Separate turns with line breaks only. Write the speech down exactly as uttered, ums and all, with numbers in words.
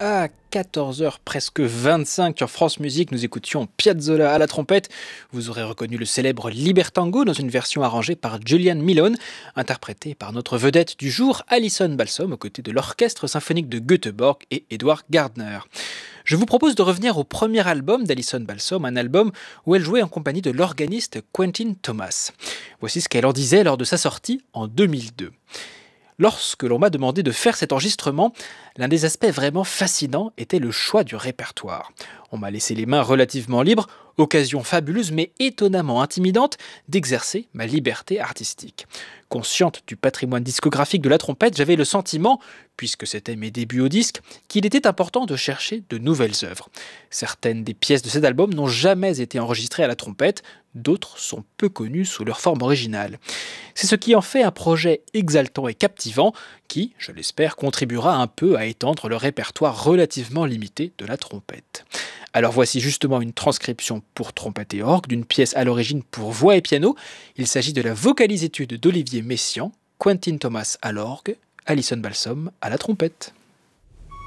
À quatorze heures presque vingt-cinq sur France Musique, nous écoutions Piazzolla à la trompette. Vous aurez reconnu le célèbre Libertango dans une version arrangée par Julian Milone, interprétée par notre vedette du jour, Alison Balsom, aux côtés de l'Orchestre symphonique de Göteborg et Edward Gardner. Je vous propose de revenir au premier album d'Alison Balsom, un album où elle jouait en compagnie de l'organiste Quentin Thomas. Voici ce qu'elle en disait lors de sa sortie en deux mille deux. Lorsque l'on m'a demandé de faire cet enregistrement, l'un des aspects vraiment fascinants était le choix du répertoire. On m'a laissé les mains relativement libres, occasion fabuleuse mais étonnamment intimidante d'exercer ma liberté artistique. Consciente du patrimoine discographique de la trompette, j'avais le sentiment, puisque c'était mes débuts au disque, qu'il était important de chercher de nouvelles œuvres. Certaines des pièces de cet album n'ont jamais été enregistrées à la trompette, d'autres sont peu connues sous leur forme originale. C'est ce qui en fait un projet exaltant et captivant qui, je l'espère, contribuera un peu à étendre le répertoire relativement limité de la trompette. Alors voici justement une transcription pour trompette et orgue d'une pièce à l'origine pour voix et piano. Il s'agit de la vocalise-étude d'Olivier Messiaen, Quentin Thomas à l'orgue, Alison Balsom à la trompette.